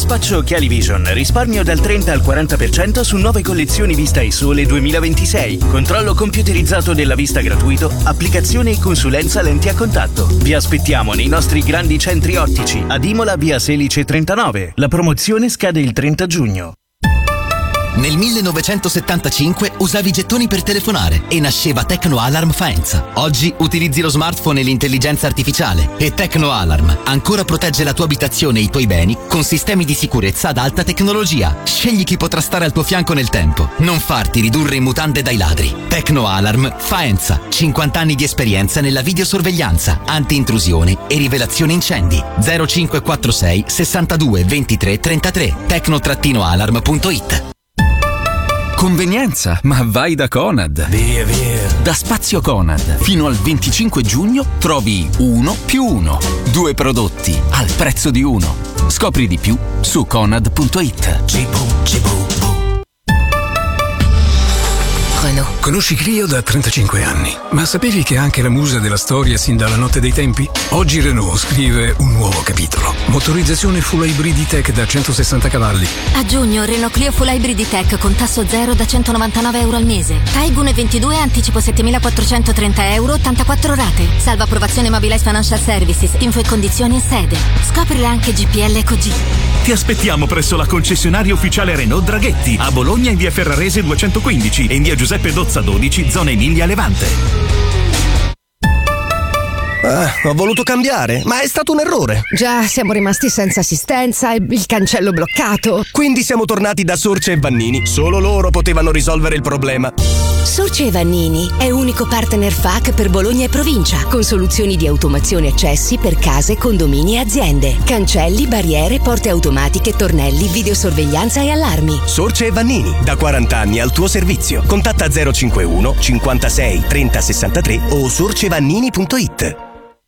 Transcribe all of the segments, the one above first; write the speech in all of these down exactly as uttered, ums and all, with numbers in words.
spaccio Occhiali-Vision, risparmio dal trenta al quaranta per cento su nuove collezioni Vista e Sole duemilaventisei. Controllo computerizzato della vista gratuito, applicazione e consulenza lenti a contatto. Vi aspettiamo nei nostri grandi centri ottici ad Imola via Selice trentanove. La promozione scade il trenta giugno. Nel millenovecentosettantacinque usavi i gettoni per telefonare e nasceva Tecno Alarm Faenza. Oggi utilizzi lo smartphone e l'intelligenza artificiale e Tecno Alarm ancora protegge la tua abitazione e i tuoi beni con sistemi di sicurezza ad alta tecnologia. Scegli chi potrà stare al tuo fianco nel tempo. Non farti ridurre in mutande dai ladri. Tecno Alarm Faenza. cinquanta anni di esperienza nella videosorveglianza, anti-intrusione e rivelazione incendi. zero cinque quattro sei sessantadue ventitré trentatré. tecno alarm punto it. Convenienza, ma vai da Conad. Via, via. Da Spazio Conad, fino al venticinque giugno trovi uno più uno. Due prodotti al prezzo di uno. Scopri di più su conad punto it. Cibo, cibo. Renault. Conosci Clio da trentacinque anni, ma sapevi che è anche la musa della storia sin dalla notte dei tempi? Oggi Renault scrive un nuovo capitolo. Motorizzazione full hybrid E-Tech da centosessanta cavalli. A giugno Renault Clio full hybrid E-Tech con tasso zero da centonovantanove euro al mese. Taigun ventidue anticipo settemilaquattrocentotrenta euro, ottantaquattro rate. Salvo approvazione Mobilize Financial Services. Info e condizioni in sede. Scoprile anche G P L EcoG. Ti aspettiamo presso la concessionaria ufficiale Renault Draghetti a Bologna in via Ferrarese duecentoquindici e in via Giuseppe Dozza dodici, zona Emilia Levante. Ah, ho voluto cambiare, ma è stato un errore. Già, siamo rimasti senza assistenza e il cancello bloccato. Quindi siamo tornati da Sorce e Vannini. Solo loro potevano risolvere il problema. Sorce e Vannini è unico partner F A C per Bologna e provincia, con soluzioni di automazione accessi per case, condomini e aziende. Cancelli, barriere, porte automatiche, tornelli, videosorveglianza e allarmi. Sorce e Vannini, da quaranta anni al tuo servizio. Contatta zero cinquantuno cinquantasei trenta sessantatré o sorcevannini punto it.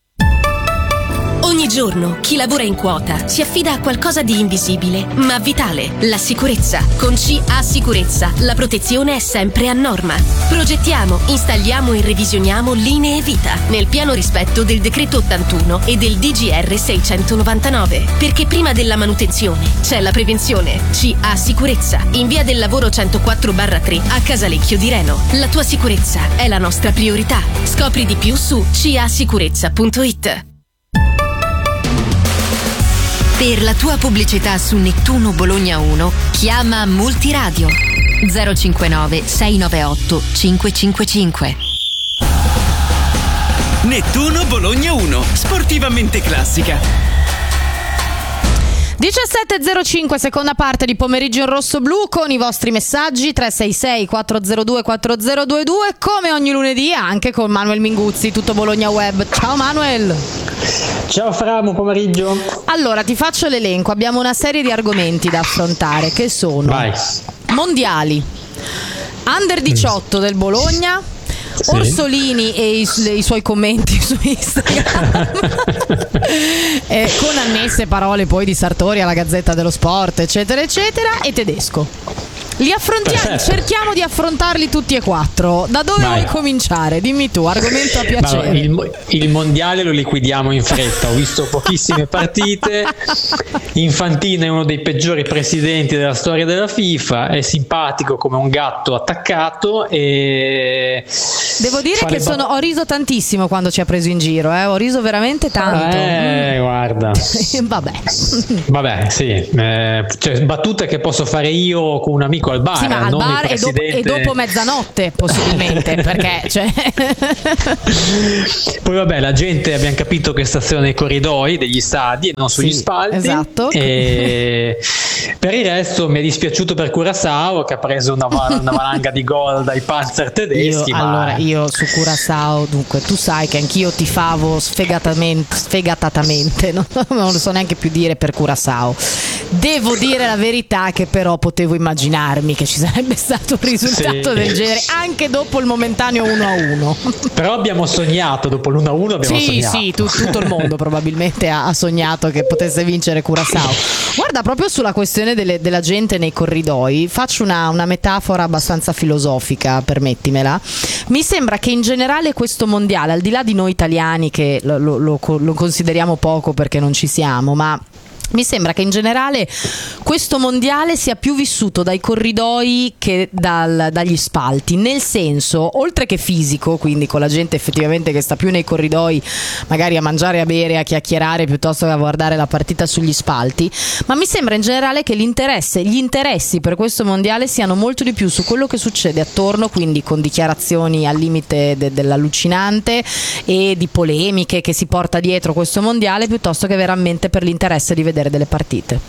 Ogni giorno chi lavora in quota si affida a qualcosa di invisibile ma vitale, la sicurezza. Con C A Sicurezza la protezione è sempre a norma. Progettiamo, installiamo e revisioniamo linee vita nel pieno rispetto del decreto ottantuno e del D G R seicentonovantanove, perché prima della manutenzione c'è la prevenzione. C A Sicurezza in via del lavoro centoquattro barra tre a Casalecchio di Reno. La tua sicurezza è la nostra priorità. Scopri di più su c a sicurezza punto it. Per la tua pubblicità su Nettuno Bologna uno, chiama Multiradio zero cinquantanove sei novantotto cinquecentocinquantacinque. Nettuno Bologna uno, sportivamente classica. diciassette e zero cinque, seconda parte di Pomeriggio in Rosso Blu con i vostri messaggi tre sei sei quattro zero due quattro zero due due, come ogni lunedì anche con Manuel Minguzzi, tutto Bologna Web. Ciao Manuel. Ciao Fra, buon pomeriggio. Allora ti faccio l'elenco, abbiamo una serie di argomenti da affrontare che sono Vai. mondiali, under diciotto del Bologna, sì. Orsolini e i, le, i suoi commenti su Instagram eh, con annesse parole poi di Sartori alla Gazzetta dello Sport eccetera eccetera, e tedesco. Li affrontiamo, Perfetto. Cerchiamo di affrontarli tutti e quattro. Da dove Vai. vuoi cominciare? Dimmi tu, argomento a piacere. Il, il mondiale lo liquidiamo in fretta. Ho visto pochissime partite. Infantino è uno dei peggiori presidenti della storia della FIFA. È simpatico come un gatto attaccato. E devo dire che sono, ho riso tantissimo quando ci ha preso in giro. Eh? Ho riso veramente tanto. Eh, mm. guarda. Vabbè. Vabbè, sì. Eh, cioè, battute che posso fare io con un amico al bar, sì, ma al bar e dopo, e dopo mezzanotte possibilmente perché cioè... Poi vabbè, la gente abbiamo capito che staziona nei corridoi degli stadi e non sugli sì, spalti, esatto. E per il resto mi è dispiaciuto per Curaçao che ha preso una, una valanga di gol dai Panzer tedeschi. Io, ma... allora io su Curaçao, dunque tu sai che anch'io tifavo sfegatamente sfegatatamente non, non lo so neanche più dire per Curaçao. Devo dire la verità che però potevo immaginarmi che ci sarebbe stato un risultato sì. del genere anche dopo il momentaneo uno a uno. Però abbiamo sognato, dopo l'uno a uno abbiamo sì, sognato. Sì, tu, tutto il mondo probabilmente ha, ha sognato che potesse vincere Curaçao. Guarda, proprio sulla questione delle, della gente nei corridoi, faccio una, una metafora abbastanza filosofica, permettimela. Mi sembra che in generale questo mondiale, al di là di noi italiani che lo, lo, lo, lo consideriamo poco perché non ci siamo, ma mi sembra che in generale questo mondiale sia più vissuto dai corridoi che dal, dagli spalti, nel senso, oltre che fisico, quindi con la gente effettivamente che sta più nei corridoi magari a mangiare, a bere, a chiacchierare piuttosto che a guardare la partita sugli spalti, ma mi sembra in generale che l'interesse, gli interessi per questo mondiale siano molto di più su quello che succede attorno, quindi con dichiarazioni al limite de- dell'allucinante e di polemiche che si porta dietro questo mondiale, piuttosto che veramente per l'interesse di vedere delle partite.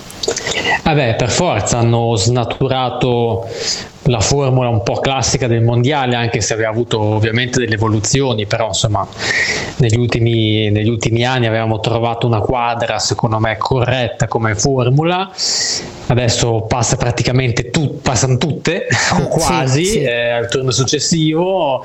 Vabbè, per forza hanno snaturato la formula un po' classica del mondiale, anche se aveva avuto ovviamente delle evoluzioni, però insomma negli ultimi, negli ultimi anni avevamo trovato una quadra secondo me corretta come formula. Adesso passa praticamente tu, passano tutte o quasi, sì, sì. Eh, al turno successivo.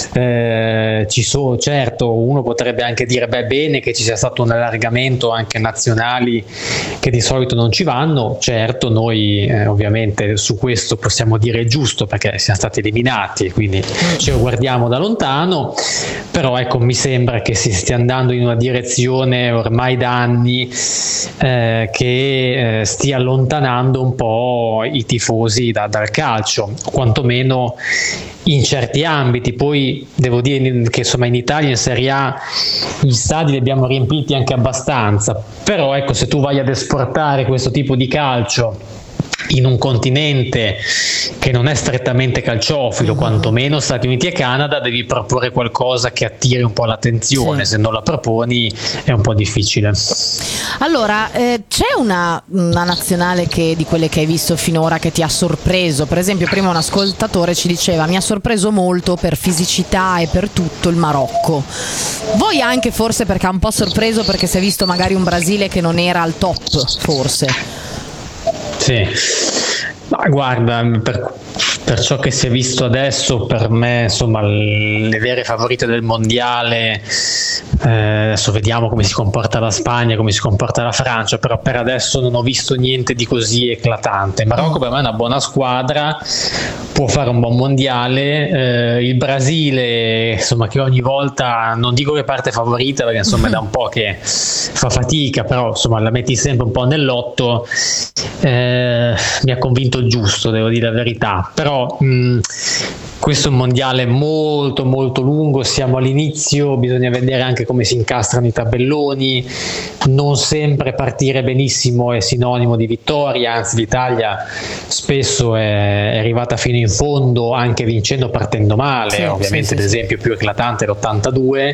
Eh, ci sono, certo, uno potrebbe anche dire beh, bene che ci sia stato un allargamento anche nazionali che di solito non ci vanno. Certo, noi eh, ovviamente su questo possiamo dire giusto perché siamo stati eliminati e quindi ce lo guardiamo da lontano, però ecco, mi sembra che si stia andando in una direzione ormai da anni eh, che eh, stia allontanando un po' i tifosi da, dal calcio, quantomeno in certi ambiti. Poi devo dire che insomma in Italia in Serie A gli stadi li abbiamo riempiti anche abbastanza, però ecco, se tu vai ad esportare questo tipo di calcio in un continente che non è strettamente calciofilo, quantomeno Stati Uniti e Canada, devi proporre qualcosa che attiri un po' l'attenzione, sì. Se non la proponi è un po' difficile. Allora, eh, c'è una, una nazionale che, di quelle che hai visto finora che ti ha sorpreso? Per esempio prima un ascoltatore ci diceva mi ha sorpreso molto per fisicità e per tutto il Marocco. Voi anche forse perché ha un po' sorpreso perché si è visto magari un Brasile che non era al top, forse? Sì, ma guarda, per, per ciò che si è visto adesso, per me insomma le vere favorite del mondiale, eh, adesso vediamo come si comporta la Spagna, come si comporta la Francia, però per adesso non ho visto niente di così eclatante. Il Marocco per me è una buona squadra, può fare un buon mondiale, eh, il Brasile insomma che ogni volta, non dico che parte favorita perché insomma è da un po' che fa fatica, però insomma la metti sempre un po' nell'otto. Eh, mi ha convinto il giusto, devo dire la verità, però mh, questo è un mondiale molto molto lungo, siamo all'inizio, bisogna vedere anche come si incastrano i tabelloni, non sempre partire benissimo è sinonimo di vittoria, anzi l'Italia spesso è, è arrivata fino in fondo anche vincendo partendo male, sì, ovviamente sì, sì, l'esempio sì. più eclatante è l'ottantadue,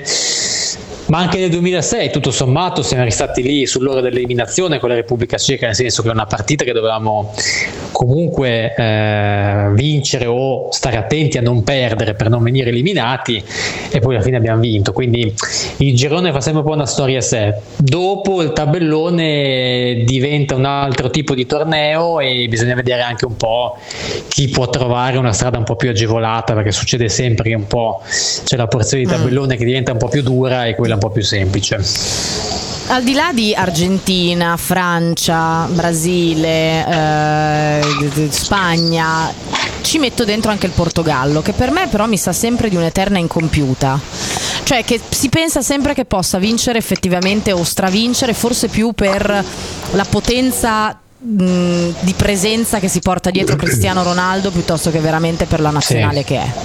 ma anche nel duemilasei tutto sommato siamo stati lì sull'ora dell'eliminazione con la Repubblica Ceca, nel senso che è una partita che dovevamo comunque eh, vincere o stare attenti a non perdere per non venire eliminati, e poi alla fine abbiamo vinto, quindi il girone fa sempre un po' una storia a sé. Dopo il tabellone diventa un altro tipo di torneo e bisogna vedere anche un po' chi può trovare una strada un po' più agevolata, perché succede sempre che un po' c'è la porzione di tabellone mm. che diventa un po' più dura e quella un po' più semplice. Al di là di Argentina, Francia, Brasile, eh, Spagna, ci metto dentro anche il Portogallo, che per me però mi sa sempre di un'eterna incompiuta, cioè che si pensa sempre che possa vincere effettivamente o stravincere, forse più per la potenza mh, di presenza che si porta dietro Cristiano Ronaldo piuttosto che veramente per la nazionale sì. che è.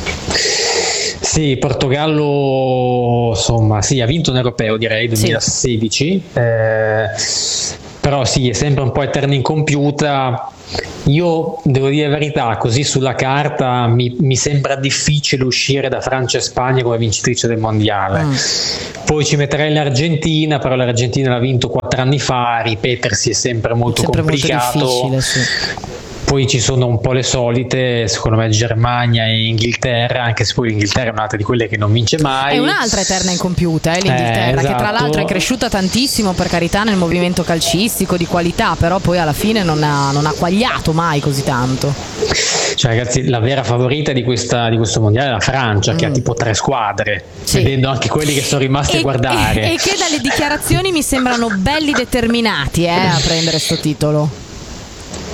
Sì, Portogallo insomma sì, ha vinto un europeo direi duemilasedici, sì. eh, però sì, è sempre un po' eterna incompiuta. Io devo dire la verità, così sulla carta mi, mi sembra difficile uscire da Francia e Spagna come vincitrice del mondiale. Mm. Poi ci metterei l'Argentina, però l'Argentina l'ha vinto quattro anni fa, ripetersi è sempre molto sempre complicato. Molto difficile, sì. Poi ci sono un po' le solite, secondo me Germania e Inghilterra, anche se poi l'Inghilterra è un'altra di quelle che non vince mai. È un'altra eterna incompiuta, eh, l'Inghilterra, eh, esatto. che tra l'altro è cresciuta tantissimo, per carità, nel movimento calcistico di qualità, però poi alla fine non ha, non ha quagliato mai così tanto. Cioè ragazzi, la vera favorita di, questa, di questo mondiale è la Francia, mm. che ha tipo tre squadre, sì. vedendo anche quelli che sono rimasti e, a guardare. E, e che dalle dichiarazioni mi sembrano belli determinati eh, a prendere sto titolo.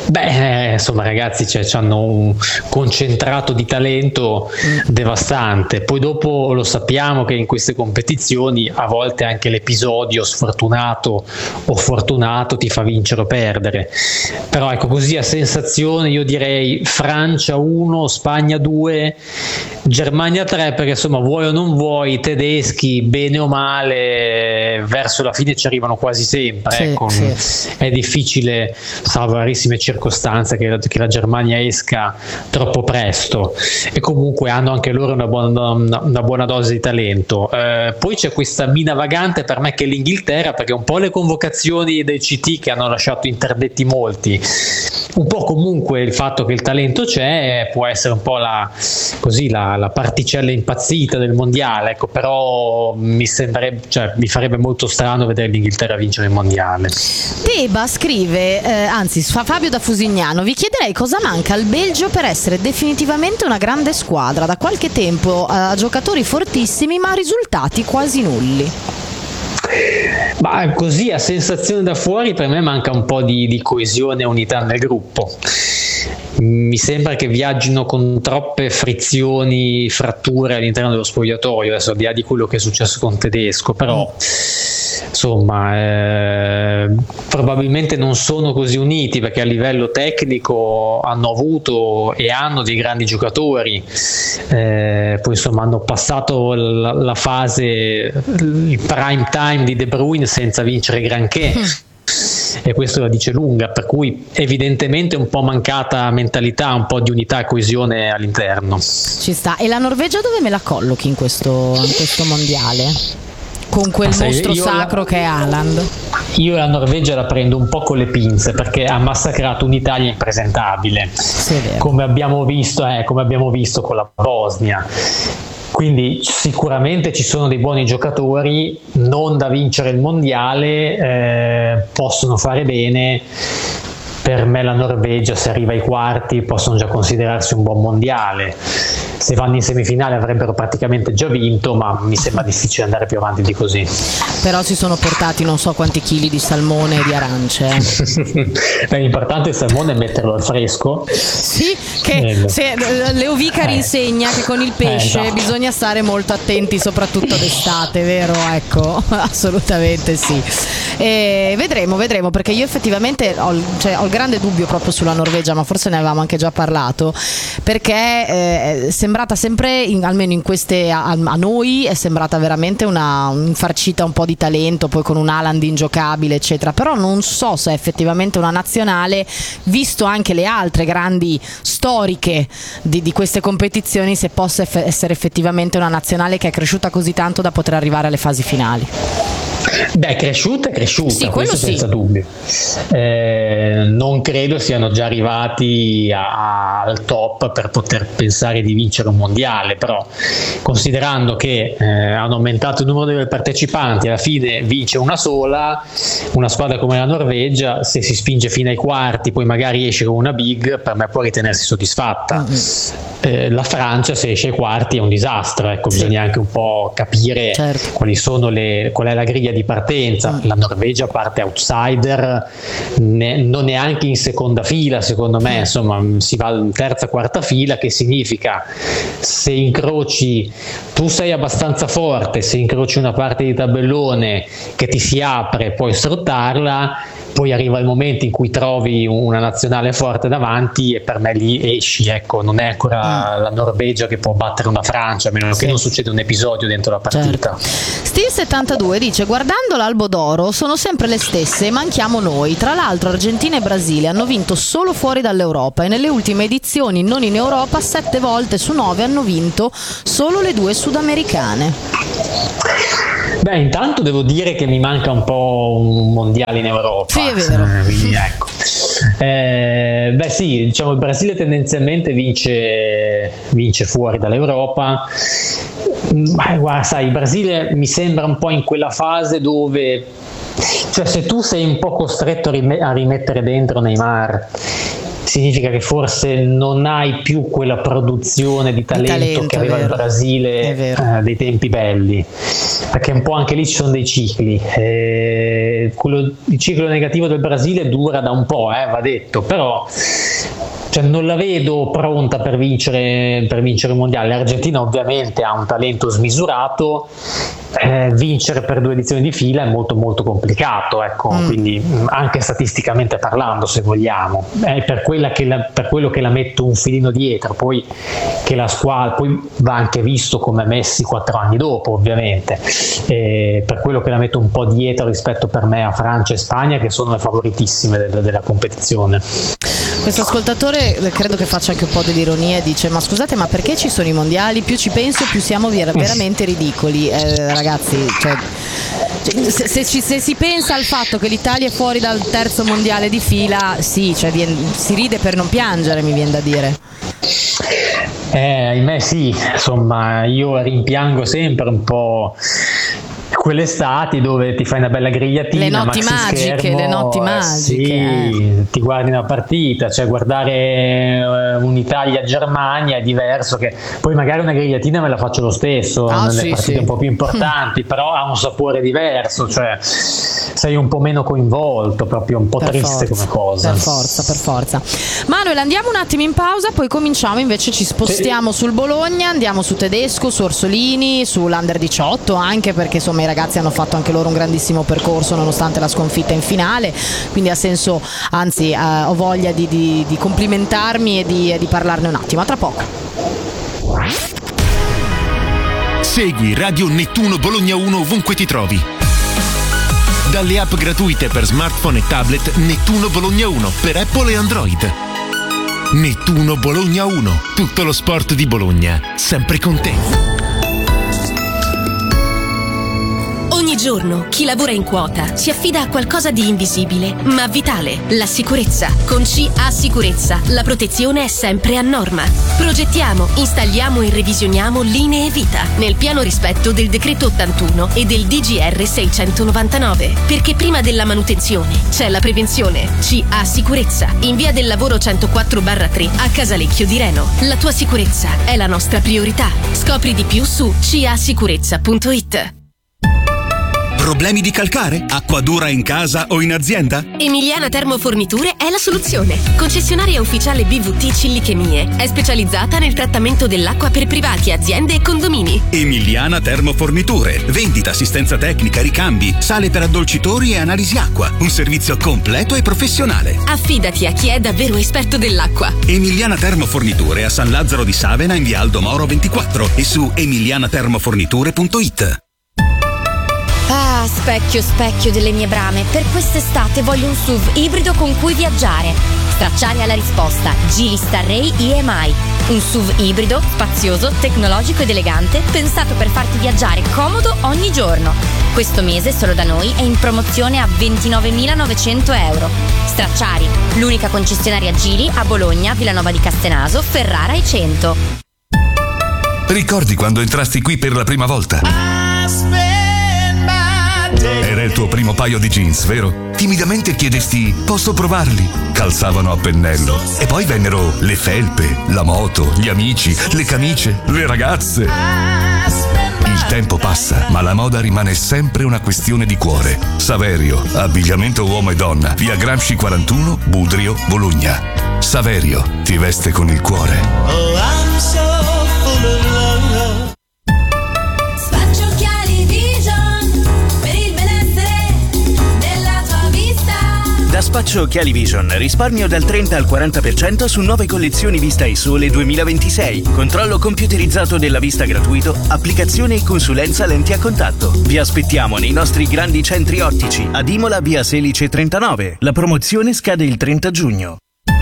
Beh, insomma, ragazzi, cioè, hanno un concentrato di talento mm. devastante. Poi dopo lo sappiamo che in queste competizioni a volte anche l'episodio sfortunato o fortunato ti fa vincere o perdere. Però ecco, così a sensazione io direi Francia uno, Spagna due, Germania tre, perché insomma vuoi o non vuoi i tedeschi bene o male verso la fine ci arrivano quasi sempre. Sì, ecco. sì. È difficile, salvo rarissime circostanze, che la, che la Germania esca troppo presto, e comunque hanno anche loro una buona, una, una buona dose di talento. Eh, poi c'è questa mina vagante per me che è l'Inghilterra, perché un po' le convocazioni del C T che hanno lasciato interdetti molti, un po' comunque il fatto che il talento c'è, può essere un po' la, così, la, la particella impazzita del mondiale, ecco, però mi sembrerebbe, cioè, mi farebbe molto strano vedere l'Inghilterra vincere il mondiale. Teba scrive, eh, anzi fa Fabio da Fusignano, vi chiederei cosa manca al Belgio per essere definitivamente una grande squadra. Da qualche tempo ha giocatori fortissimi ma risultati quasi nulli. Ma così a sensazione da fuori per me manca un po' di, di coesione e unità nel gruppo. Mi sembra che viaggino con troppe frizioni, fratture all'interno dello spogliatoio, adesso al di là di quello che è successo con Tedesco, però insomma eh, probabilmente non sono così uniti, perché a livello tecnico hanno avuto e hanno dei grandi giocatori, eh, poi insomma hanno passato la, la fase, il prime time di De Bruyne senza vincere granché. E questo la dice lunga, per cui evidentemente un po' mancata mentalità, un po' di unità e coesione all'interno. Ci sta. E la Norvegia dove me la collochi in questo, in questo mondiale? Con quel Sai, mostro sacro la, che è Haaland. Io la Norvegia la prendo un po' con le pinze, perché ha massacrato un'Italia impresentabile, sì, è vero. come abbiamo visto, eh, come abbiamo visto con la Bosnia. Quindi sicuramente ci sono dei buoni giocatori, non da vincere il mondiale, eh, possono fare bene. Per me la Norvegia, se arriva ai quarti, possono già considerarsi un buon mondiale. Se vanno in semifinale avrebbero praticamente già vinto, ma mi sembra difficile andare più avanti di così. Però si sono portati non so quanti chili di salmone e di arance. Beh, l'importante il salmone è metterlo al fresco. Sì, che se, Leo Vicari eh. insegna che con il pesce eh, no. bisogna stare molto attenti, soprattutto d'estate, vero? Ecco, assolutamente sì. E vedremo, vedremo, perché io effettivamente ho, cioè, ho il grande dubbio proprio sulla Norvegia, ma forse ne avevamo anche già parlato, perché eh, è sembrata sempre, in, almeno in queste a, a noi, è sembrata veramente una infarcita un po' di talento, poi con un Haaland ingiocabile eccetera, però non so se è effettivamente una nazionale, visto anche le altre grandi storiche di, di queste competizioni, se possa eff- essere effettivamente una nazionale che è cresciuta così tanto da poter arrivare alle fasi finali. Beh, cresciuta è cresciuta, sì, questo sì. senza dubbio. Eh, non credo siano già arrivati a, al top per poter pensare di vincere un mondiale, però considerando che eh, hanno aumentato il numero dei partecipanti, alla fine vince una sola, una squadra come la Norvegia, se si spinge fino ai quarti, poi magari esce con una big, per me può ritenersi soddisfatta. Mm-hmm. Eh, la Francia, se esce ai quarti, è un disastro, ecco, sì. Bisogna anche un po' capire certo. quali sono le, qual è la griglia di partenza. La Norvegia parte outsider, ne, non neanche in seconda fila, secondo me, insomma si va in terza quarta fila, che significa se incroci, tu sei abbastanza forte, se incroci una parte di tabellone che ti si apre, puoi sfruttarla, poi arriva il momento in cui trovi una nazionale forte davanti e per me lì esci, ecco, non è ancora mm. la Norvegia che può battere una Francia, a meno sì. che non succeda un episodio dentro la partita. Certo. Steve settantadue dice: guardando l'albo d'oro sono sempre le stesse e manchiamo noi. Tra l'altro Argentina e Brasile hanno vinto solo fuori dall'Europa e nelle ultime edizioni non in Europa sette volte su nove hanno vinto solo le due sudamericane. Beh, intanto devo dire che mi manca un po' un mondiale in Europa. Sì, è vero. Eh, quindi, ecco. Eh, beh sì, diciamo il Brasile tendenzialmente vince, vince fuori dall'Europa. Beh, guarda, sai, il Brasile mi sembra un po' in quella fase dove, cioè, se tu sei un po' costretto a, rim- a rimettere dentro Neymar significa che forse non hai più quella produzione di talento, di talento che aveva il Brasile eh, dei tempi belli, perché un po' anche lì ci sono dei cicli. Eh, quello, il ciclo negativo del Brasile dura da un po', eh, va detto, però cioè, non la vedo pronta per vincere, per vincere il mondiale. L'Argentina ovviamente ha un talento smisurato, eh, vincere per due edizioni di fila è molto molto complicato, ecco, mm. quindi anche statisticamente parlando, se vogliamo, è per, quella che la, per quello che la metto un filino dietro. Poi che la squadra poi va anche visto come Messi quattro anni dopo, ovviamente, e per quello che la metto un po' dietro rispetto per me a Francia e Spagna, che sono le favoritissime de- della competizione. Questo ascoltatore credo che faccia anche un po' dell'ironia e dice: ma scusate, ma perché ci sono i mondiali? Più ci penso più siamo ver- veramente ridicoli, eh, ragazzi, cioè, se, se, ci, se si pensa al fatto che l'Italia è fuori dal terzo mondiale di fila, sì, cioè, viene, si ride per non piangere, mi viene da dire. Eh, ahimè sì, insomma, io rimpiango sempre un po' quelle estati dove ti fai una bella grigliatina, le notti magiche, schermo, le notti magiche, sì, eh. ti guardi una partita, cioè guardare un'Italia-Germania è diverso, che poi magari una grigliatina me la faccio lo stesso ah, nelle sì, partite sì. un po' più importanti, però ha un sapore diverso, cioè sei un po' meno coinvolto, proprio un po' per triste forza, come cosa. Per forza, per forza. Manuel, andiamo un attimo in pausa, poi cominciamo, invece ci spostiamo sì. sul Bologna, andiamo su Tedesco, su Orsolini, sull'Under diciotto, anche perché insomma i ragazzi hanno fatto anche loro un grandissimo percorso nonostante la sconfitta in finale, quindi ha senso, anzi eh, ho voglia di, di, di complimentarmi e di, di parlarne un attimo. A tra poco. Segui Radio Nettuno Bologna uno ovunque ti trovi. Dalle app gratuite per smartphone e tablet Nettuno Bologna uno per Apple e Android. Nettuno Bologna uno, tutto lo sport di Bologna, sempre con te. Ogni giorno chi lavora in quota si affida a qualcosa di invisibile ma vitale: la sicurezza. Con C A Sicurezza la protezione è sempre a norma. Progettiamo, installiamo e revisioniamo linee vita nel pieno rispetto del decreto ottantuno e del D G R seicentonovantanove, perché prima della manutenzione c'è la prevenzione. C A Sicurezza, in via del lavoro centoquattro barra tre a Casalecchio di Reno. La tua sicurezza è la nostra priorità. Scopri di più su c a sicurezza punto i t. Problemi di calcare? Acqua dura in casa o in azienda? Emiliana Termoforniture è la soluzione. Concessionaria ufficiale B V T Cillichemie. È specializzata nel trattamento dell'acqua per privati, aziende e condomini. Emiliana Termoforniture. Vendita, assistenza tecnica, ricambi, sale per addolcitori e analisi acqua. Un servizio completo e professionale. Affidati a chi è davvero esperto dell'acqua. Emiliana Termoforniture a San Lazzaro di Savena in via Aldo Moro ventiquattro e su emiliana termoforniture punto i t. Ah, specchio, specchio delle mie brame, per quest'estate voglio un S U V ibrido con cui viaggiare. Stracciare alla risposta, Geely Starray I M I. Un S U V ibrido, spazioso, tecnologico ed elegante, pensato per farti viaggiare comodo ogni giorno. Questo mese solo da noi è in promozione a ventinovemilanovecento euro. Stracciari, l'unica concessionaria Geely a Bologna, Villanova di Castenaso, Ferrara e Cento. Ricordi quando entrasti qui per la prima volta? Era il tuo primo paio di jeans, vero? Timidamente chiedesti: posso provarli? Calzavano a pennello. E poi vennero le felpe, la moto, gli amici, le camicie, le ragazze. Il tempo passa, ma la moda rimane sempre una questione di cuore. Saverio, abbigliamento uomo e donna, via Gramsci quarantuno, Budrio, Bologna. Saverio, ti veste con il cuore. Oh, I'm so full of love. Da Spaccio Occhiali Vision risparmio dal trenta al quaranta per cento su nuove collezioni Vista e Sole duemilaventisei. Controllo computerizzato della vista gratuito, applicazione e consulenza lenti a contatto. Vi aspettiamo nei nostri grandi centri ottici ad Imola via Selice trentanove. La promozione scade il trenta giugno.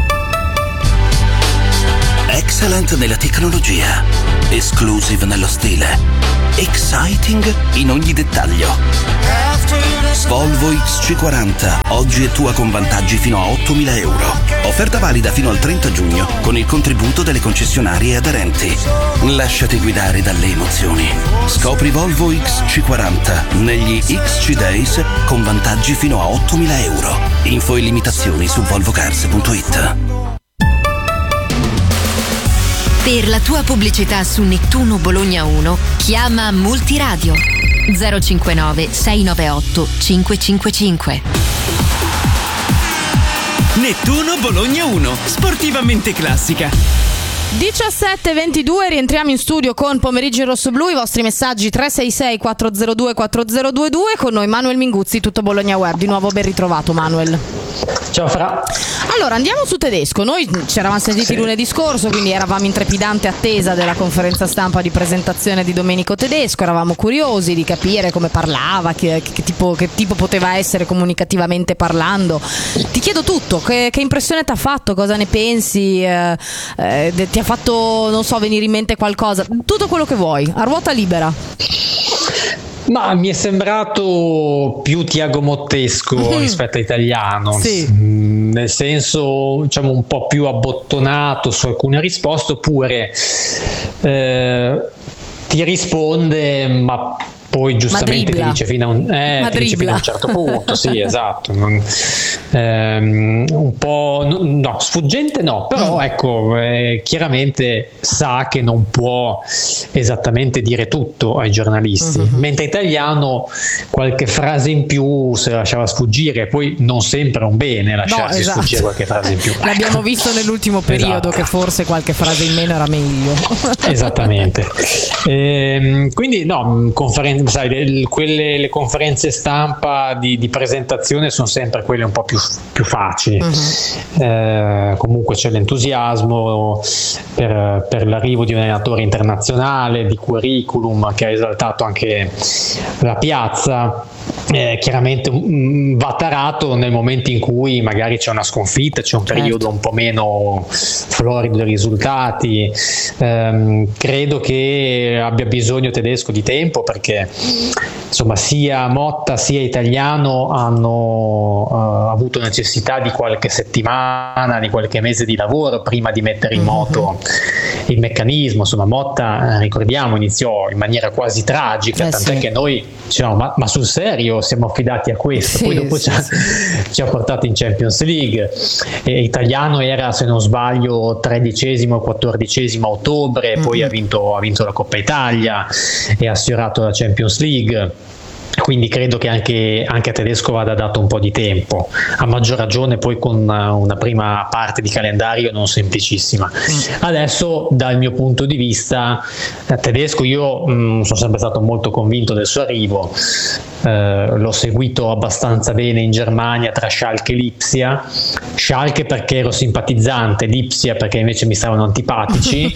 Excellent nella tecnologia, exclusive nello stile, exciting in ogni dettaglio. Volvo X C quaranta, oggi è tua con vantaggi fino a ottomila euro. Offerta valida fino al trenta giugno con il contributo delle concessionarie aderenti. Lasciati guidare dalle emozioni. Scopri Volvo X C quaranta negli X C Days con vantaggi fino a ottomila euro. Info e limitazioni su volvocars punto it. Per la tua pubblicità su Nettuno Bologna uno, chiama Multiradio zero cinquantanove sei nove otto cinque cinque cinque. Nettuno Bologna uno, sportivamente classica. diciassette e ventidue, rientriamo in studio con Pomeriggio in Rossoblu. I vostri messaggi tre sei sei quattro zero due quattro zero due due. Con noi Manuel Minguzzi, Tutto Bologna Web. Di nuovo ben ritrovato, Manuel. Ciao Fra. Allora andiamo su Tedesco. Noi ci eravamo sentiti sì. lunedì scorso, quindi eravamo in trepidante attesa della conferenza stampa di presentazione di Domenico Tedesco. Eravamo curiosi di capire come parlava, che, che, tipo, che tipo poteva essere comunicativamente parlando. Ti chiedo tutto, che, che impressione ti ha fatto, cosa ne pensi, eh, eh, ti ha fatto, non so, venire in mente qualcosa, tutto quello che vuoi, a ruota libera. Ma mi è sembrato più Tiago Mottesco mm. rispetto a Italiano, sì. mm, nel senso, diciamo, un po' più abbottonato su alcune risposte, oppure eh, ti risponde ma poi giustamente ti dice fino a un, eh, ti dice fino a un certo punto, sì, esatto, non, ehm, un po' no, sfuggente no, però ecco, eh, chiaramente sa che non può esattamente dire tutto ai giornalisti, uh-huh. mentre Italiano qualche frase in più se la lasciava sfuggire, poi non sempre un bene lasciarsi no, esatto. sfuggire qualche frase in più. L'abbiamo visto nell'ultimo periodo, esatto. che forse qualche frase in meno era meglio. Esattamente. Ehm, quindi no, conferenza sai, le, quelle, le conferenze stampa di, di presentazione sono sempre quelle un po' più, più facili. Uh-huh. Eh, comunque c'è l'entusiasmo per, per l'arrivo di un allenatore internazionale, di curriculum che ha esaltato anche la piazza. Eh, chiaramente um, va tarato nel momento in cui magari c'è una sconfitta, c'è un periodo certo. un po' meno florido dei risultati. Eh, credo che abbia bisogno Tedesco di tempo, perché insomma sia Motta sia Italiano hanno uh, avuto necessità di qualche settimana, di qualche mese di lavoro prima di mettere in moto mm-hmm. il meccanismo. Insomma, Motta, ricordiamo, iniziò in maniera quasi tragica, eh, tant'è sì. che noi diciamo ma, ma sul serio siamo affidati a questo, sì, poi dopo sì, ci, ha, sì. ci ha portato in Champions League. E Italiano era, se non sbaglio, tredicesimo o quattordicesimo a ottobre, mm-hmm. poi ha vinto, ha vinto la Coppa Italia e ha sfiorato la Champions League. Quindi credo che anche, anche a Tedesco vada dato un po' di tempo, a maggior ragione poi con una, una prima parte di calendario non semplicissima. Mm. Adesso dal mio punto di vista Tedesco io mh, sono sempre stato molto convinto del suo arrivo, eh, l'ho seguito abbastanza bene in Germania tra Schalke e Lipsia. Schalke perché ero simpatizzante, Lipsia perché invece mi stavano antipatici.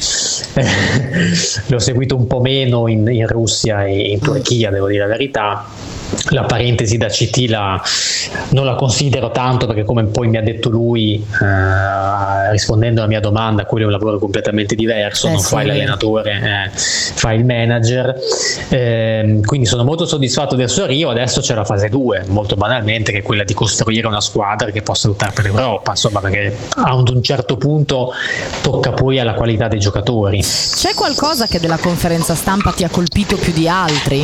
L'ho seguito un po' meno in, in Russia e in Turchia, devo dire la verità. La parentesi da C T la, non la considero tanto, perché come poi mi ha detto lui eh, rispondendo alla mia domanda, quello è un lavoro completamente diverso, eh non sì, fai l'allenatore, eh, fai il manager, eh, quindi sono molto soddisfatto del suo arrivo. Adesso c'è la fase due, molto banalmente, che è quella di costruire una squadra che possa lottare per l'Europa, insomma, perché a un certo punto tocca poi alla qualità dei giocatori. C'è qualcosa che della conferenza stampa ti ha colpito più di altri?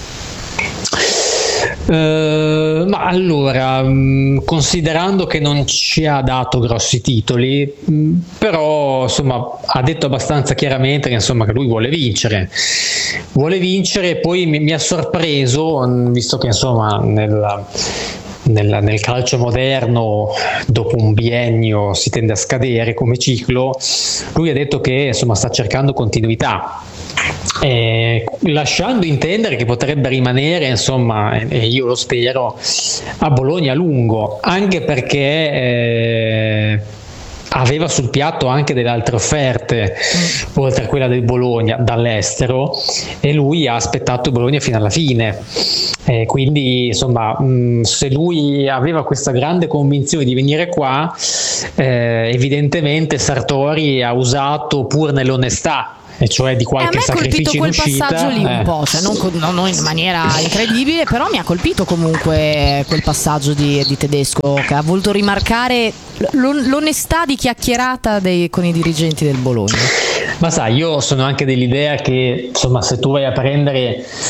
Uh, ma allora, mh, considerando che non ci ha dato grossi titoli, mh, però insomma ha detto abbastanza chiaramente che, insomma, che lui vuole vincere vuole vincere e poi mi, mi ha sorpreso, mh, visto che insomma nella Nel, nel calcio moderno dopo un biennio si tende a scadere come ciclo. Lui ha detto che insomma sta cercando continuità, eh, lasciando intendere che potrebbe rimanere, insomma, e io lo spero, a Bologna a lungo, anche perché eh, aveva sul piatto anche delle altre offerte mm. oltre a quella del Bologna dall'estero, e lui ha aspettato Bologna fino alla fine. Eh, quindi insomma mh, se lui aveva questa grande convinzione di venire qua, eh, evidentemente Sartori ha usato pur nell'onestà, e cioè di qualche sacrificio in uscita. A me ha colpito quel passaggio lì eh. un po', cioè non, non, non in maniera incredibile, però mi ha colpito comunque quel passaggio di, di Tedesco, che ha voluto rimarcare l'onestà di chiacchierata dei, con i dirigenti del Bologna. Ma sai, io sono anche dell'idea che insomma se tu vai a prendere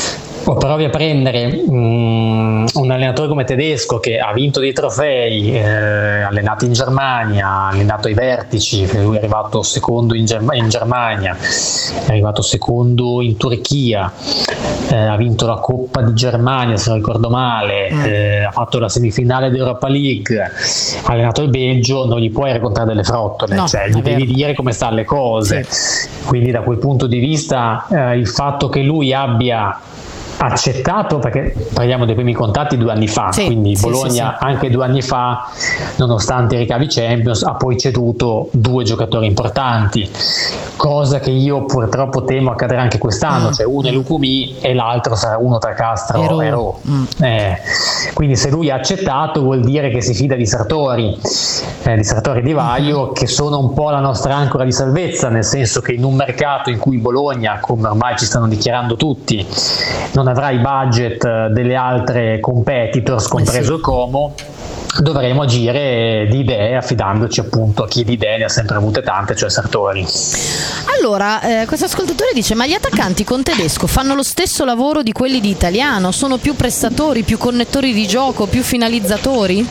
o provi a prendere um, un allenatore come Tedesco che ha vinto dei trofei, eh, allenato in Germania, ha allenato ai vertici, lui è arrivato secondo in, Germ- in Germania, è arrivato secondo in Turchia, eh, ha vinto la Coppa di Germania se non ricordo male, mm. eh, ha fatto la semifinale d'Europa League, ha allenato il Belgio, non gli puoi raccontare delle frottole, no, cioè gli devi dire come stanno le cose, sì. Quindi da quel punto di vista eh, il fatto che lui abbia accettato, perché parliamo dei primi contatti due anni fa, sì, quindi sì, Bologna sì, sì. anche due anni fa, nonostante i ricavi Champions, ha poi ceduto due giocatori importanti, cosa che io purtroppo temo accadrà anche quest'anno, mm. cioè uno è Lucumi e l'altro sarà uno tra Castro e Ro. Mm. Eh, quindi se lui ha accettato vuol dire che si fida di Sartori, eh, di Sartori e Di Vaio, mm. che sono un po' la nostra ancora di salvezza, nel senso che in un mercato in cui Bologna, come ormai ci stanno dichiarando tutti, non avrà i budget delle altre competitors, compreso eh sì. il Como, dovremo agire di idee affidandoci appunto a chi di idee ne ha sempre avute tante, cioè Sartori. Allora, eh, questo ascoltatore dice: ma gli attaccanti con Tedesco fanno lo stesso lavoro di quelli di Italiano? Sono più prestatori, più connettori di gioco, più finalizzatori?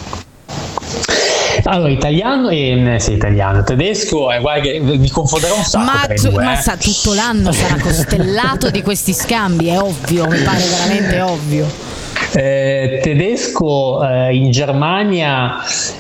Allora, italiano e sì, italiano, tedesco, eh, guarda che vi confonderò un sacco. Ma, tu, due, ma eh. sa, tutto l'anno sarà costellato di questi scambi, è ovvio, mi pare veramente ovvio. Eh, tedesco eh, in Germania,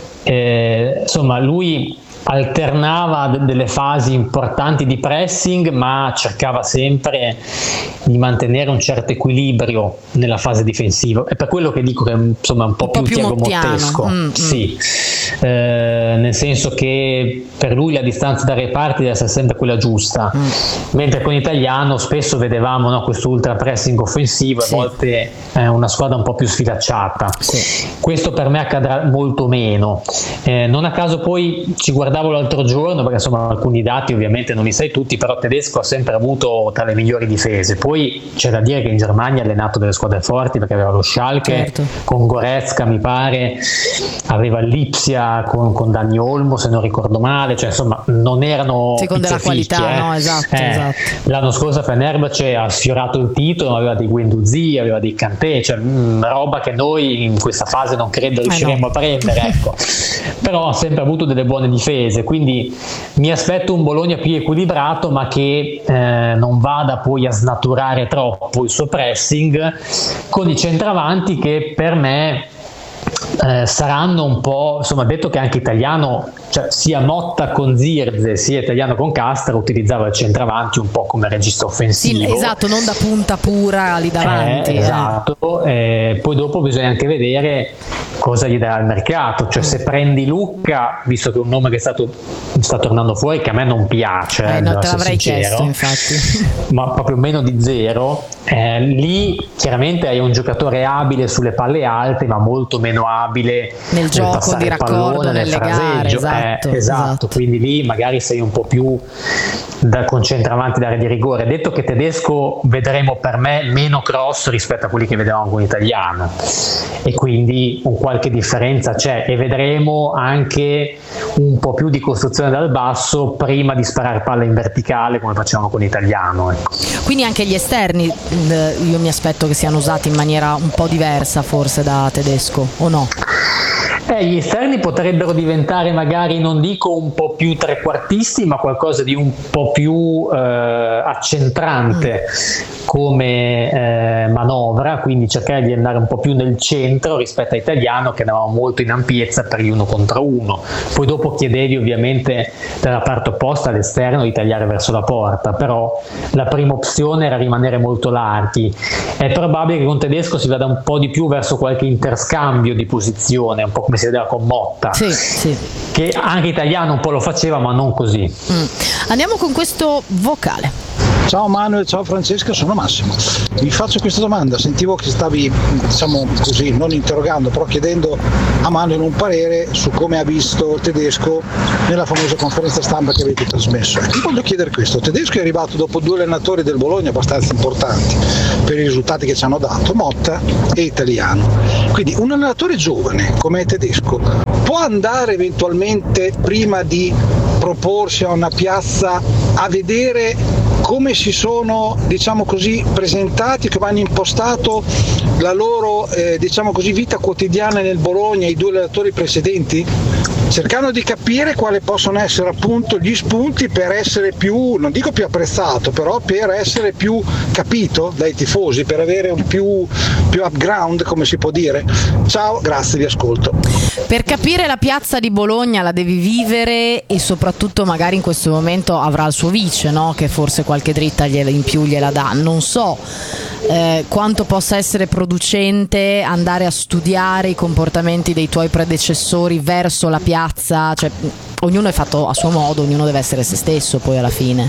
eh, insomma, lui alternava d- delle fasi importanti di pressing, ma cercava sempre di mantenere un certo equilibrio nella fase difensiva. È per quello che dico che insomma è un po' un più, po' più Thiago Mottesco, mm, sì. Mm. Eh, nel senso che per lui la distanza dai reparti deve essere sempre quella giusta, mm. mentre con Italiano spesso vedevamo, no, questo ultra pressing offensivo, sì. a volte eh, una squadra un po' più sfilacciata. Sì. Questo per me accadrà molto meno. Eh, non a caso poi ci guardiamo l'altro giorno, perché insomma alcuni dati ovviamente non li sai tutti, però Tedesco ha sempre avuto tra le migliori difese. Poi c'è da dire che in Germania ha allenato delle squadre forti, perché aveva lo Schalke, certo. con Goretzka mi pare, aveva l'Ipsia con, con Dani Olmo se non ricordo male, cioè insomma non erano secondo la qualità, eh. no? Esatto, eh, esatto. L'anno scorso Fenerbahce ha sfiorato il titolo, aveva dei Guendouzi, aveva dei Kanté, cioè mh, roba che noi in questa fase non credo riusciremo eh no. a prendere, ecco. Però ha sempre avuto delle buone difese, quindi mi aspetto un Bologna più equilibrato, ma che eh, non vada poi a snaturare troppo il suo pressing, con i centravanti che per me Eh, saranno un po', insomma, detto che anche Italiano, cioè sia Motta con Zirze sia Italiano con Castro, utilizzava il centravanti un po' come regista offensivo. Sì, esatto, non da punta pura lì davanti. Eh, eh. Esatto, eh, poi dopo bisogna anche vedere cosa gli darà il mercato, cioè se prendi Lucca, visto che è un nome che è stato sta tornando fuori, che a me non piace, eh, eh, non te essere l'avrei sincero, chiesto infatti, ma proprio meno di zero, eh, lì chiaramente hai un giocatore abile sulle palle alte, ma molto meno abile nel gioco di raccordo, nel nelle gare, esatto, eh, esatto, esatto, quindi lì magari sei un po' più da concentramenti d'area di rigore. Detto che Tedesco vedremo per me meno cross rispetto a quelli che vedevamo con Italiano, e quindi un qualche differenza c'è, e vedremo anche un po' più di costruzione dal basso prima di sparare palla in verticale come facevamo con Italiano, ecco. Quindi anche gli esterni io mi aspetto che siano usati in maniera un po' diversa forse da Tedesco, o no? Eh, gli esterni potrebbero diventare magari, non dico un po' più trequartisti, ma qualcosa di un po' più eh, accentrante mm. come eh, manovra, quindi cercare di andare un po' più nel centro rispetto a Italiano, che andavamo molto in ampiezza per gli uno contro uno. Poi dopo chiedevi ovviamente dalla parte opposta all'esterno di tagliare verso la porta, però la prima opzione era rimanere molto larghi. È probabile che con Tedesco si vada un po' di più verso qualche interscambio di posizione, un po' come si vedeva con Motta, sì, sì. che anche Italiano un po' lo faceva, ma non così. Mm. Andiamo con questo vocale. Ciao Manuel, ciao Francesca, sono Massimo. Vi faccio questa domanda, sentivo che stavi, diciamo così, non interrogando, però chiedendo a Manuel un parere su come ha visto Tedesco nella famosa conferenza stampa che avete trasmesso. E ti voglio chiedere questo: Tedesco è arrivato dopo due allenatori del Bologna abbastanza importanti per i risultati che ci hanno dato, Motta e Italiano. Quindi un allenatore giovane come Tedesco può andare eventualmente, prima di proporsi a una piazza, a vedere come si sono, diciamo così, presentati, come hanno impostato la loro eh, diciamo così, vita quotidiana nel Bologna, i due allenatori precedenti, cercando di capire quali possono essere appunto gli spunti per essere più, non dico più apprezzato, però per essere più capito dai tifosi, per avere un più, più upground, come si può dire. Ciao, grazie, vi ascolto. Per capire la piazza di Bologna la devi vivere, e soprattutto magari in questo momento avrà il suo vice, no? Che forse qualche dritta in più gliela dà, non so eh, quanto possa essere producente andare a studiare i comportamenti dei tuoi predecessori verso la piazza, cioè ognuno è fatto a suo modo, ognuno deve essere se stesso poi alla fine.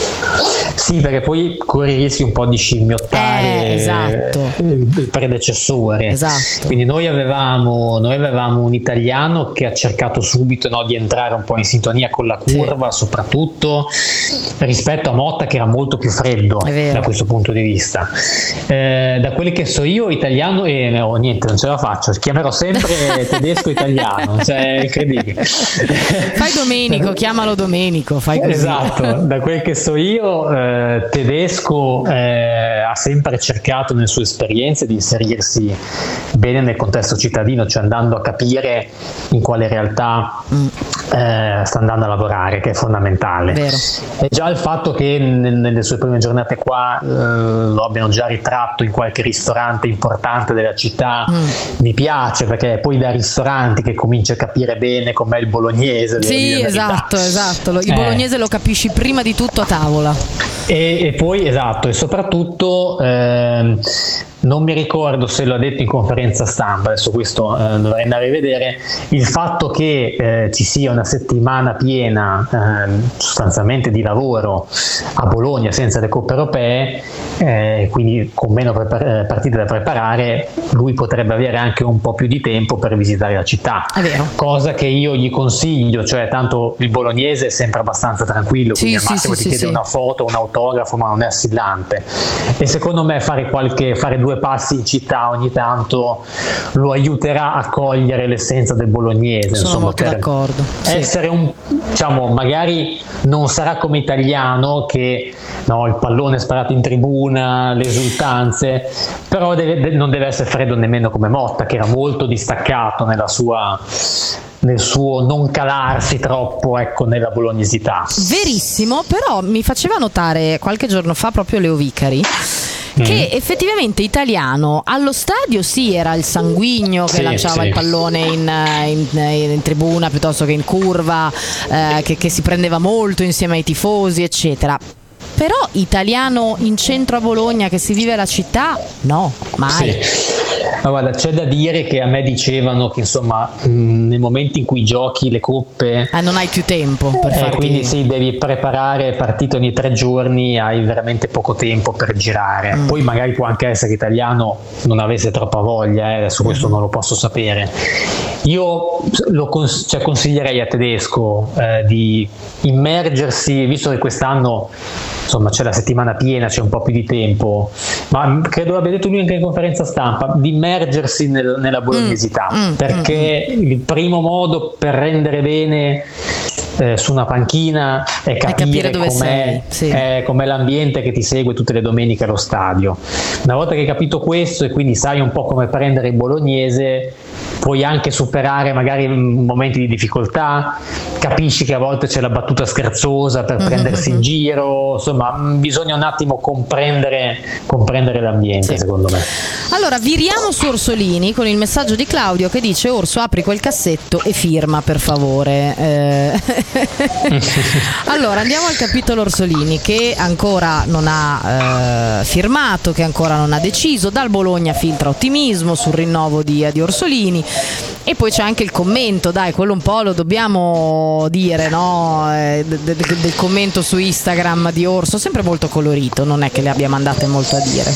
Sì, perché poi corri rischi un po' di scimmiottare eh, esatto. il predecessore. Esatto. Quindi noi avevamo, noi avevamo un italiano che ha cercato subito, no, di entrare un po' in sintonia con la curva, sì, soprattutto rispetto a Motta, che era molto più freddo da questo punto di vista. Eh, da quelli che so io, italiano, e eh, no, niente, non ce la faccio, chiamerò sempre tedesco italiano, cioè è incredibile. Fai Domenico, chiamalo Domenico, fai così. Esatto, da quel che so io, eh, Tedesco eh, ha sempre cercato nelle sue esperienze di inserirsi bene nel contesto cittadino, cioè andando a capire in quale realtà mm. eh, sta andando a lavorare, che è fondamentale. Vero. E già il fatto che n- nelle sue prime giornate qua eh, lo abbiano già ritratto in qualche ristorante importante della città mm. mi piace, perché poi da ristoranti che cominci a capire bene com'è il bolognese. Sì, esatto, esatto. Il bolognese eh. lo capisci prima di tutto a tavola. E, e poi esatto, e soprattutto ehm, non mi ricordo se l'ha detto in conferenza stampa, adesso questo eh, dovrei andare a vedere, il fatto che eh, ci sia una settimana piena eh, sostanzialmente di lavoro a Bologna senza le coppe europee, eh, quindi con meno prepar- partite da preparare, lui potrebbe avere anche un po' più di tempo per visitare la città, cosa che io gli consiglio, cioè tanto il bolognese è sempre abbastanza tranquillo, sì, quindi sì, al massimo sì, ti sì, chiede sì. una foto, un autografo, ma non è assillante, e secondo me fare qualche fare due passi in città ogni tanto lo aiuterà a cogliere l'essenza del bolognese. Sono insomma, molto per d'accordo. essere un, diciamo, magari non sarà come italiano che no, il pallone sparato in tribuna, le esultanze, però deve, non deve essere freddo nemmeno come Motta, che era molto distaccato nella sua nel suo non calarsi troppo, ecco, nella bolognesità. Verissimo, però mi faceva notare qualche giorno fa proprio Leo Vicari che mm. effettivamente italiano allo stadio sì, era il sanguigno che sì, lanciava sì. il pallone in, in, in tribuna piuttosto che in curva, eh, che, che si prendeva molto insieme ai tifosi eccetera. Però italiano in centro a Bologna che si vive la città, no, mai. Sì. Ma guarda, c'è da dire che a me dicevano che insomma mh, nel momento in cui giochi le coppe ah, non hai più tempo per eh, farti... quindi sì, devi preparare partite ogni tre giorni, hai veramente poco tempo per girare. Mm. Poi magari può anche essere che italiano non avesse troppa voglia, eh, adesso questo mm. non lo posso sapere. Io lo cons- cioè, consiglierei a Tedesco eh, di immergersi, visto che quest'anno insomma c'è la settimana piena, c'è un po' più di tempo, ma credo l'abbia detto lui anche in conferenza stampa, di immergersi nel, nella bolognesità, mm, mm, perché mm. il primo modo per rendere bene eh, su una panchina è capire, capire dove com'è, sei, sì. eh, com'è l'ambiente che ti segue tutte le domeniche allo stadio. Una volta che hai capito questo e quindi sai un po' come prendere il bolognese, puoi anche superare magari momenti di difficoltà, capisci che a volte c'è la battuta scherzosa per mm-hmm. prendersi in giro, insomma bisogna un attimo comprendere, comprendere l'ambiente, sì. secondo me. Allora viriamo su Orsolini con il messaggio di Claudio che dice: Orso, apri quel cassetto e firma per favore. eh... Allora andiamo al capitolo Orsolini, che ancora non ha eh, firmato, che ancora non ha deciso. Dal Bologna filtra ottimismo sul rinnovo di, di Orsolini. E poi c'è anche il commento, dai, quello un po' lo dobbiamo dire, no? Eh, de, de, del commento su Instagram di Orso, sempre molto colorito, non è che le abbia mandate molto a dire.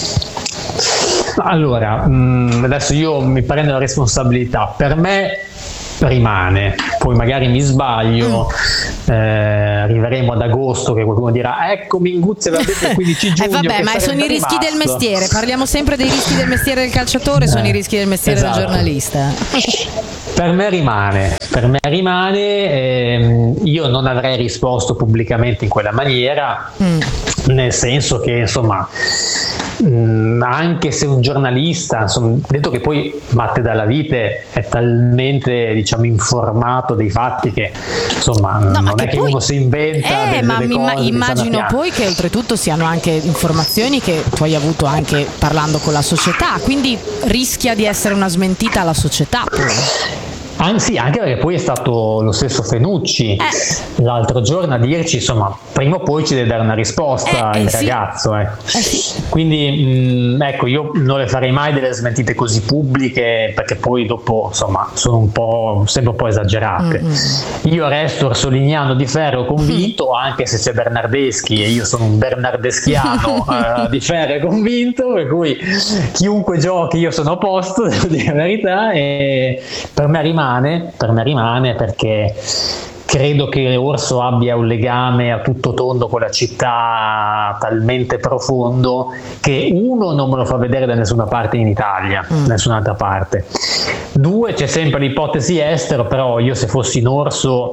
Allora, mh, adesso io mi prendo la responsabilità, per me rimane, poi magari mi sbaglio, mm. eh, arriveremo ad agosto che qualcuno dirà ecco Minguzzi aveva detto il quindici giugno. Eh vabbè, ma sono i rischi rimasto. del mestiere, parliamo sempre dei rischi del mestiere del calciatore, eh, sono i rischi del mestiere esatto. del giornalista. Per me rimane, per me rimane, ehm, io non avrei risposto pubblicamente in quella maniera, mm. nel senso che insomma mh, anche se un giornalista, insomma, detto che poi Matte Dalla Vite è talmente diciamo informato dei fatti che insomma No, non è che poi, uno si inventa eh, delle, ma delle mi cose, immagino poi che oltretutto siano anche informazioni che tu hai avuto anche parlando con la società, quindi rischia di essere una smentita alla società poi. Anzi, anche perché poi è stato lo stesso Fenucci eh. l'altro giorno a dirci insomma prima o poi ci deve dare una risposta eh, il eh, sì. ragazzo eh. Eh, sì. Quindi mh, ecco, io non le farei mai delle smentite così pubbliche perché poi dopo insomma sono un po' sempre un po' esagerate. Mm-hmm. Io resto orsoliniano di ferro convinto, mm-hmm. anche se c'è Bernardeschi e io sono un bernardeschiano uh, di ferro e convinto, per cui chiunque giochi io sono a posto, devo dire la verità, e per me rimane per me rimane perché credo che Orso abbia un legame a tutto tondo con la città talmente profondo che uno non me lo fa vedere da nessuna parte in Italia, mm. nessun'altra parte. Due, c'è sempre l'ipotesi estero, però io se fossi in Orso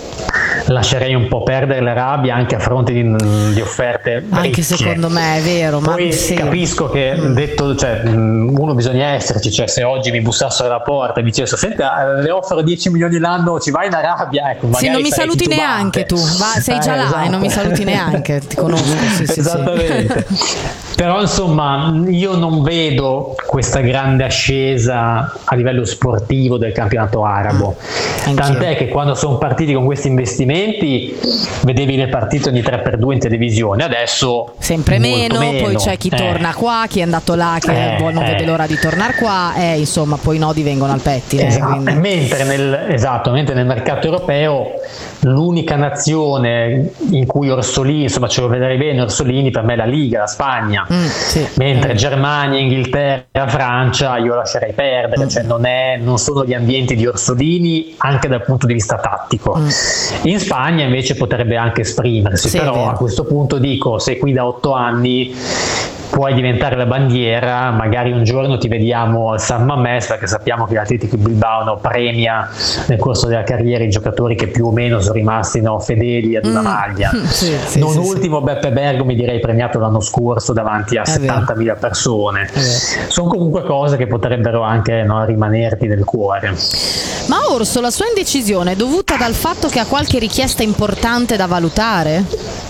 lascerei un po' perdere la rabbia anche a fronte di, di offerte anche ricche. Secondo me è vero, poi ma sì. capisco che mm. detto, cioè, uno bisogna esserci, cioè se oggi mi bussassero alla porta e mi dicessero senti le offro dieci milioni l'anno, ci vai in Arabia, ecco, sì, non mi saluti titubante. Neanche tu va, sei già eh, là esatto. E non mi saluti neanche, ti conosco sì, sì, esattamente sì. Però insomma io non vedo questa grande ascesa a livello sportivo del campionato arabo, mm. tant'è che quando sono partiti con questi investimenti vedevi le partite ogni tre per due in televisione, adesso sempre meno, meno, poi c'è chi eh. torna qua, chi è andato là che eh, non eh. vede l'ora di tornare qua e eh, insomma poi i nodi vengono al pettine. Esatto. Mentre nel, esatto, mentre nel mercato europeo l'unica nazione in cui Orsolini, insomma ce lo vedrei bene Orsolini, per me è la Liga, la Spagna, mm, sì. mentre mm. Germania, Inghilterra, Francia io lascerei perdere, mm. cioè non, è, non sono gli ambienti di Orsolini anche dal punto di vista tattico. Mm. In Spagna invece potrebbe anche esprimersi, sì, però a questo punto dico, sei qui da otto anni, puoi diventare la bandiera, magari un giorno ti vediamo al San Mamés, perché sappiamo che l'Atletico Bilbao no, premia nel corso della carriera i giocatori che più o meno sono rimasti no, fedeli ad una mm. maglia. Sì, sì, non sì, ultimo sì. Beppe Bergo mi direi premiato l'anno scorso davanti a settantamila persone. Sono comunque cose che potrebbero anche no, rimanerti nel cuore. Ma Orso, la sua indecisione è dovuta dal fatto che ha qualche richiesta importante da valutare?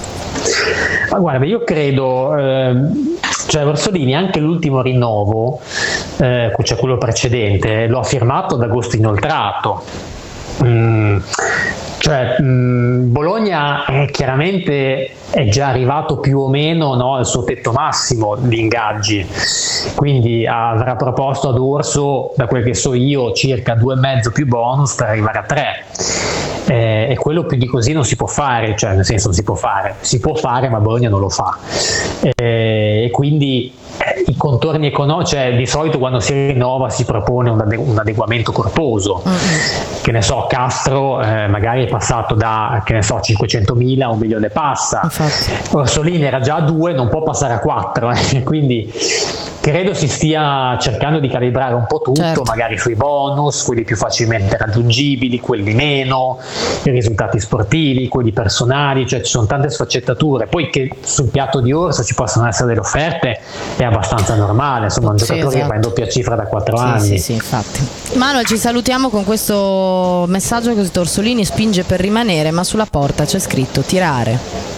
Ma guarda, io credo eh, cioè Orsolini anche l'ultimo rinnovo, eh, cioè quello precedente, lo ha firmato ad agosto inoltrato. Mm, cioè mh, Bologna è chiaramente è già arrivato più o meno no, al suo tetto massimo di ingaggi, quindi avrà proposto ad Orso, da quel che so io, circa due e mezzo più bonus per arrivare a tre. Eh, e quello più di così non si può fare, cioè nel senso non si può fare, si può fare ma Bologna non lo fa, eh, e quindi eh, i contorni economici, cioè di solito quando si rinnova si propone un, ade- un adeguamento corposo, mm-hmm. che ne so, Castro eh, magari è passato da che ne so cinquecentomila a un milione passa, infatti. Orsolini era già a due, non può passare a quattro, eh, quindi credo si stia cercando di calibrare un po' tutto, certo. magari sui bonus, quelli più facilmente raggiungibili, quelli meno, i risultati sportivi, quelli personali, cioè ci sono tante sfaccettature. Poi che sul piatto di Orso ci possono essere delle offerte è abbastanza normale, insomma un sì, giocatore esatto. che fa in doppia cifra da quattro sì, anni. Sì, sì, infatti. Manuel, ci salutiamo con questo messaggio che Orsolini spinge per rimanere, ma sulla porta c'è scritto tirare.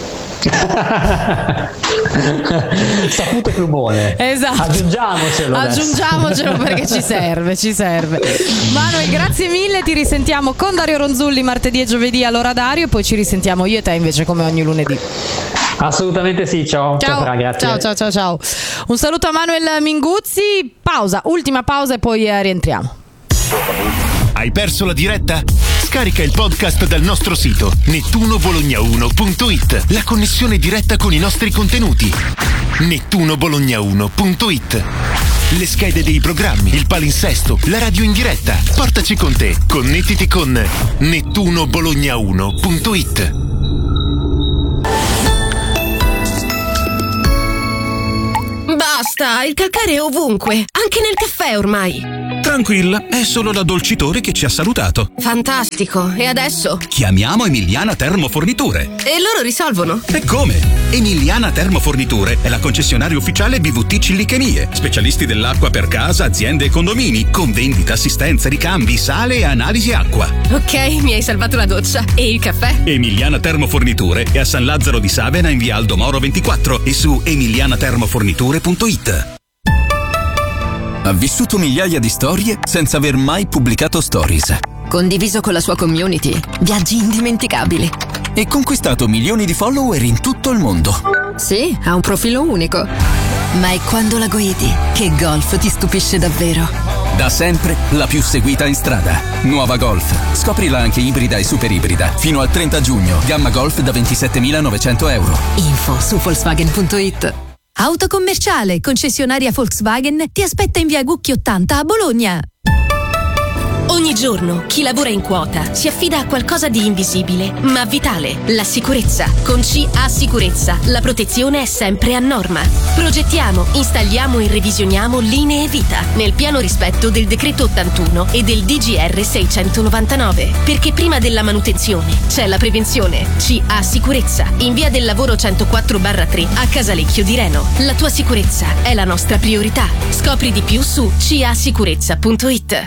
Saputo plumone, esatto, aggiungiamocelo aggiungiamocelo perché ci serve ci serve Manuel, grazie mille, ti risentiamo con Dario Ronzulli martedì e giovedì all'ora Dario, e poi ci risentiamo io e te invece come ogni lunedì. Assolutamente sì, ciao ciao ciao, grazie. ciao ciao ciao ciao un saluto a Manuel Minguzzi, pausa, ultima pausa e poi eh, rientriamo. Hai perso la diretta? Scarica il podcast dal nostro sito nettuno bologna uno punto it. La connessione diretta con i nostri contenuti. nettuno bologna uno punto it. Le schede dei programmi, il palinsesto, la radio in diretta. Portaci con te. Connettiti con nettuno bologna uno punto it. Basta, il calcare è ovunque, anche nel caffè ormai. Tranquilla, è solo l'addolcitore che ci ha salutato. Fantastico, e adesso? Chiamiamo Emiliana Termoforniture. E loro risolvono? E come? Emiliana Termoforniture è la concessionaria ufficiale B V T Cillichemie, specialisti dell'acqua per casa, aziende e condomini, con vendita, assistenza, ricambi, sale e analisi acqua. Ok, mi hai salvato la doccia. E il caffè? Emiliana Termoforniture è a San Lazzaro di Savena in via Aldo Moro ventiquattro e su emiliana termoforniture punto it. Ha vissuto migliaia di storie senza aver mai pubblicato stories. Condiviso con la sua community viaggi indimenticabili. E conquistato milioni di follower in tutto il mondo. Sì, ha un profilo unico. Ma è quando la guidi che Golf ti stupisce davvero. Da sempre la più seguita in strada. Nuova Golf. Scoprila anche ibrida e super ibrida. Fino al trenta giugno. Gamma Golf da ventisettemilanovecento euro. Info su Volkswagen punto it. Autocommerciale, concessionaria Volkswagen, ti aspetta in via Gucchi ottanta a Bologna. Ogni giorno chi lavora in quota si affida a qualcosa di invisibile ma vitale, la sicurezza. Con C A Sicurezza la protezione è sempre a norma. Progettiamo, installiamo e revisioniamo linee vita nel pieno rispetto del decreto ottantuno e del D G R seicentonovantanove, perché prima della manutenzione c'è la prevenzione. C A Sicurezza in via del lavoro centoquattro barra tre a Casalecchio di Reno. La tua sicurezza è la nostra priorità. Scopri di più su c a sicurezza punto it.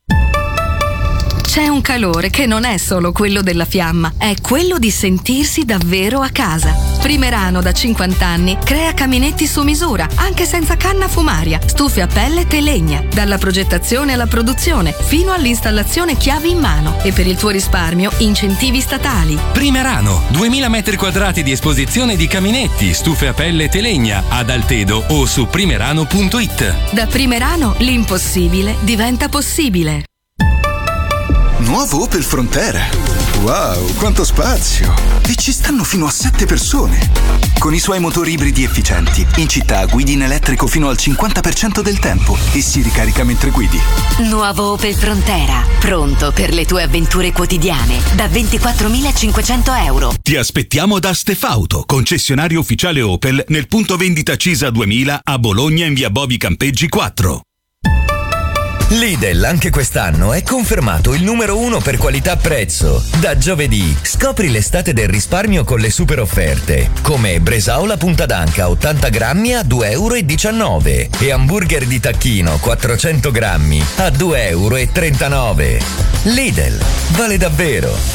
C'è un calore che non è solo quello della fiamma, è quello di sentirsi davvero a casa. Primerano da cinquanta anni crea caminetti su misura, anche senza canna fumaria, stufe a pellet e legna, dalla progettazione alla produzione, fino all'installazione chiavi in mano. E per il tuo risparmio, incentivi statali. Primerano, duemila metri quadrati di esposizione di caminetti, stufe a pellet e legna, ad Altedo o su primerano punto it. Da Primerano l'impossibile diventa possibile. Nuovo Opel Frontera. Wow, quanto spazio! E ci stanno fino a sette persone. Con i suoi motori ibridi efficienti, in città guidi in elettrico fino al cinquanta per cento del tempo e si ricarica mentre guidi. Nuovo Opel Frontera, pronto per le tue avventure quotidiane, da ventiquattromilacinquecento euro. Ti aspettiamo da Stefauto, concessionario ufficiale Opel nel punto vendita Cisa duemila a Bologna in via Bovi Campeggi quattro. Lidl anche quest'anno è confermato il numero uno per qualità-prezzo. Da giovedì scopri l'estate del risparmio con le super offerte, come Bresaola punta d'anca ottanta grammi a due euro e diciannove e hamburger di tacchino quattrocento grammi a due euro e trentanove. Lidl, vale davvero.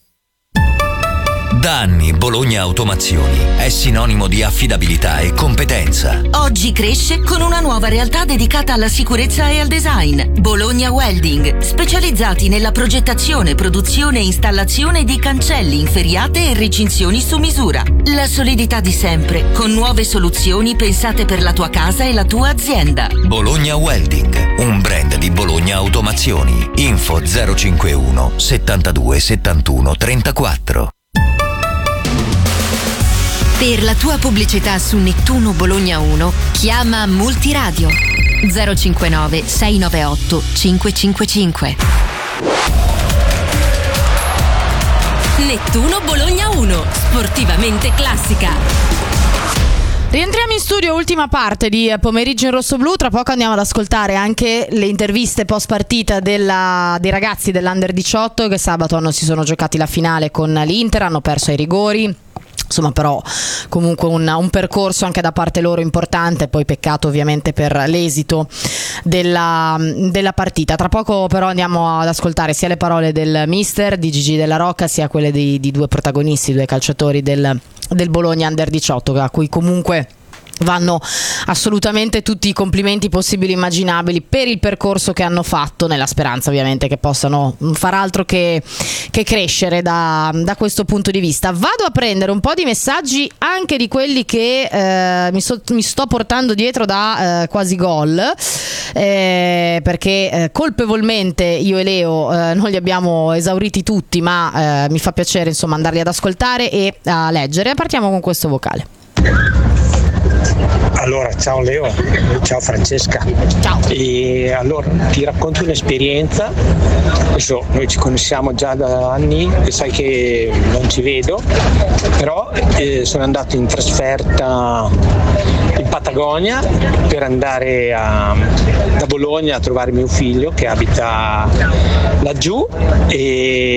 Da anni Bologna Automazioni è sinonimo di affidabilità e competenza. Oggi cresce con una nuova realtà dedicata alla sicurezza e al design. Bologna Welding, specializzati nella progettazione, produzione e installazione di cancelli, inferriate e recinzioni su misura. La solidità di sempre, con nuove soluzioni pensate per la tua casa e la tua azienda. Bologna Welding, un brand di Bologna Automazioni. Info zero cinquantuno settantadue settantuno trentaquattro. Per la tua pubblicità su Nettuno Bologna uno, chiama Multiradio zero cinquantanove sei novantotto cinquecentocinquantacinque. Nettuno Bologna uno, sportivamente classica. Rientriamo in studio, ultima parte di Pomeriggio in Rosso-Blu. Tra poco andiamo ad ascoltare anche le interviste post partita della, dei ragazzi dell'Under diciotto che sabato hanno, si sono giocati la finale con l'Inter, hanno perso ai rigori. Insomma, però comunque un, un percorso anche da parte loro importante, poi peccato ovviamente per l'esito della, della partita. Tra poco però andiamo ad ascoltare sia le parole del mister di Gigi Della Rocca sia quelle di, di due protagonisti, due calciatori del, del Bologna Under diciotto, a cui comunque vanno assolutamente tutti i complimenti possibili e immaginabili per il percorso che hanno fatto, nella speranza ovviamente che possano far altro che, che crescere da, da questo punto di vista. Vado a prendere un po' di messaggi anche di quelli che eh, mi, so, mi sto portando dietro da eh, quasi gol, eh, perché eh, colpevolmente io e Leo eh, non li abbiamo esauriti tutti, ma eh, mi fa piacere insomma andarli ad ascoltare e a leggere. Partiamo con questo vocale. Allora, ciao Leo, ciao Francesca. Ciao. E allora ti racconto un'esperienza. Adesso noi ci conosciamo già da anni e sai che non ci vedo, però eh, sono andato in trasferta in Patagonia per andare a, da Bologna a trovare mio figlio che abita laggiù e